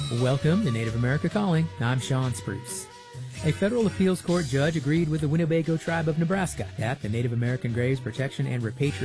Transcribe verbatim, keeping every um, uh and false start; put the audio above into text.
Welcome to Native America Calling. I'm Sean Spruce. A federal appeals court judge agreed with the Winnebago tribe of Nebraska that the Native American Graves Protection and Repatriation